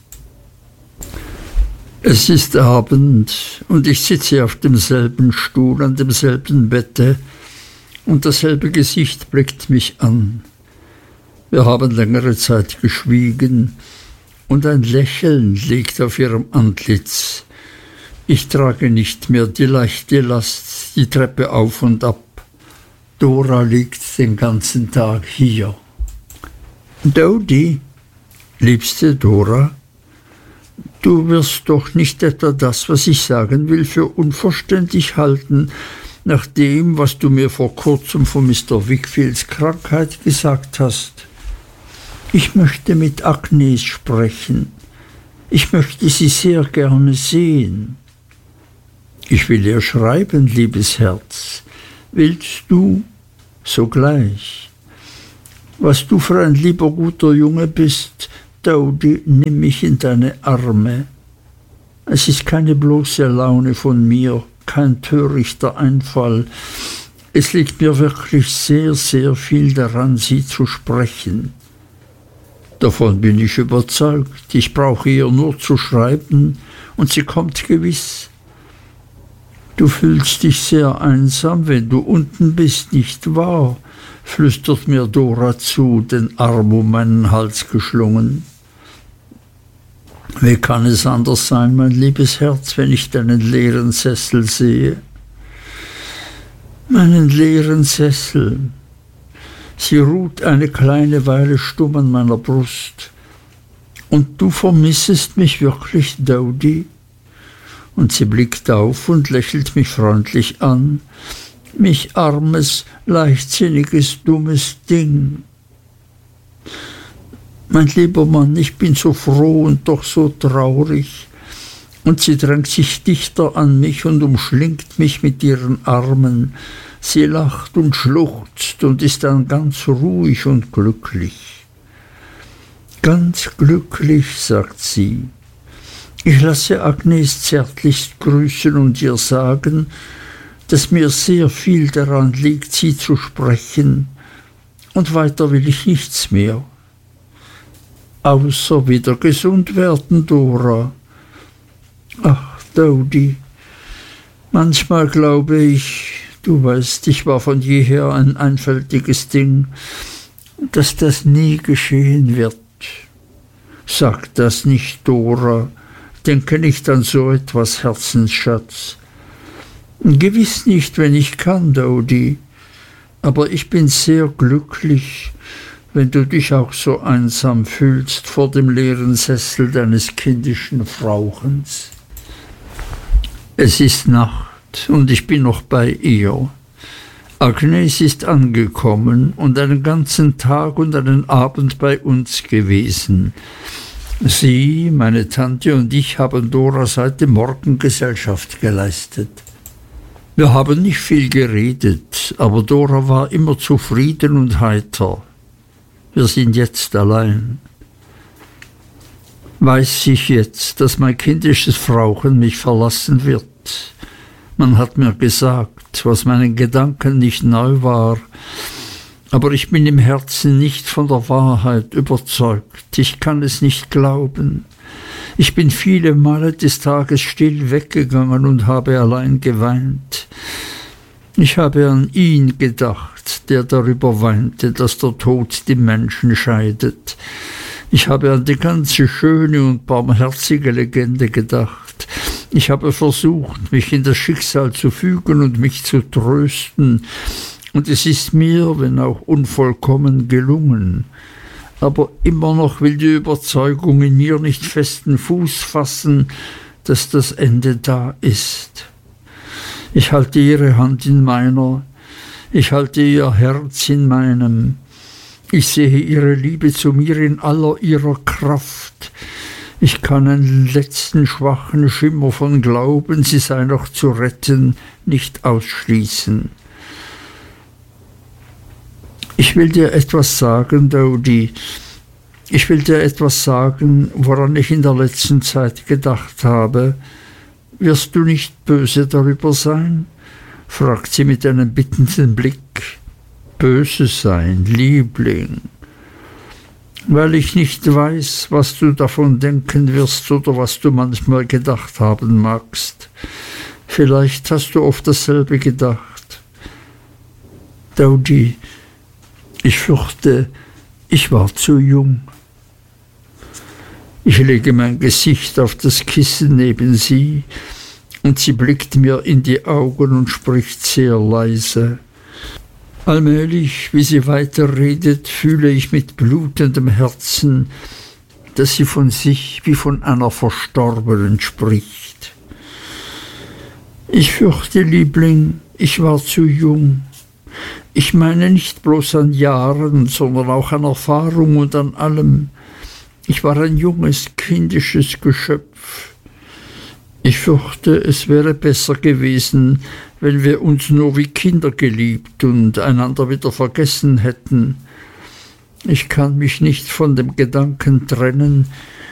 Es ist Abend und ich sitze auf demselben Stuhl, an demselben Bette und dasselbe Gesicht blickt mich an. Wir haben längere Zeit geschwiegen und ein Lächeln liegt auf ihrem Antlitz. Ich trage nicht mehr die leichte Last die Treppe auf und ab. Dora liegt den ganzen Tag hier. Dodi, liebste Dora, du wirst doch nicht etwa das, was ich sagen will, für unverständlich halten, nach dem, was du mir vor kurzem von Mr. Wickfields Krankheit gesagt hast. Ich möchte mit Agnes sprechen. Ich möchte sie sehr gerne sehen. Ich will ihr schreiben, liebes Herz. Willst du? Sogleich. Was du für ein lieber guter Junge bist, Dodi, nimm mich in deine Arme. Es ist keine bloße Laune von mir, kein törichter Einfall. Es liegt mir wirklich sehr, sehr viel daran, sie zu sprechen. Davon bin ich überzeugt. Ich brauche ihr nur zu schreiben, und sie kommt gewiss. Du fühlst dich sehr einsam, wenn du unten bist, nicht wahr? Flüstert mir Dora zu, den Arm um meinen Hals geschlungen. Wie kann es anders sein, mein liebes Herz, wenn ich deinen leeren Sessel sehe? Meinen leeren Sessel. Sie ruht eine kleine Weile stumm an meiner Brust. Und du vermissest mich wirklich, Dodi? Und sie blickt auf und lächelt mich freundlich an. Mich armes, leichtsinniges, dummes Ding. Mein lieber Mann, ich bin so froh und doch so traurig. Und sie drängt sich dichter an mich und umschlingt mich mit ihren Armen. Sie lacht und schluchzt und ist dann ganz ruhig und glücklich. Ganz glücklich, sagt sie. Ich lasse Agnes zärtlichst grüßen und ihr sagen, dass mir sehr viel daran liegt, sie zu sprechen, und weiter will ich nichts mehr. Außer wieder gesund werden, Dora. Ach, Dodi, manchmal glaube ich, du weißt, ich war von jeher ein einfältiges Ding, dass das nie geschehen wird. Sag das nicht, Dora. Denke nicht an so etwas, Herzensschatz. Gewiss nicht, wenn ich kann, Dodi. Aber ich bin sehr glücklich, wenn du dich auch so einsam fühlst vor dem leeren Sessel deines kindischen Frauchens. Es ist Nacht und ich bin noch bei ihr. Agnes ist angekommen und einen ganzen Tag und einen Abend bei uns gewesen. Sie, meine Tante und ich haben Dora seit dem Morgen Gesellschaft geleistet. Wir haben nicht viel geredet, aber Dora war immer zufrieden und heiter. Wir sind jetzt allein. Weiß ich jetzt, dass mein kindisches Frauchen mich verlassen wird. Man hat mir gesagt, was meinen Gedanken nicht neu war, aber ich bin im Herzen nicht von der Wahrheit überzeugt. Ich kann es nicht glauben. Ich bin viele Male des Tages still weggegangen und habe allein geweint. Ich habe an ihn gedacht, der darüber weinte, dass der Tod die Menschen scheidet. Ich habe an die ganze schöne und barmherzige Legende gedacht. Ich habe versucht, mich in das Schicksal zu fügen und mich zu trösten. Und es ist mir, wenn auch unvollkommen, gelungen. Aber immer noch will die Überzeugung in mir nicht festen Fuß fassen, dass das Ende da ist. Ich halte ihre Hand in meiner, ich halte ihr Herz in meinem. Ich sehe ihre Liebe zu mir in aller ihrer Kraft. Ich kann einen letzten schwachen Schimmer von Glauben, sie sei noch zu retten, nicht ausschließen. Ich will dir etwas sagen, Dodi. Ich will dir etwas sagen, woran ich in der letzten Zeit gedacht habe. Wirst du nicht böse darüber sein? Fragt sie mit einem bittenden Blick. Böse sein, Liebling. Weil ich nicht weiß, was du davon denken wirst oder was du manchmal gedacht haben magst. Vielleicht hast du oft dasselbe gedacht. Dodi, ich fürchte, ich war zu jung. Ich lege mein Gesicht auf das Kissen neben sie, und sie blickt mir in die Augen und spricht sehr leise. Allmählich, wie sie weiterredet, fühle ich mit blutendem Herzen, dass sie von sich wie von einer Verstorbenen spricht. Ich fürchte, Liebling, ich war zu jung. Ich meine nicht bloß an Jahren, sondern auch an Erfahrung und an allem. Ich war ein junges, kindisches Geschöpf. Ich fürchte, es wäre besser gewesen, wenn wir uns nur wie Kinder geliebt und einander wieder vergessen hätten. Ich kann mich nicht von dem Gedanken trennen,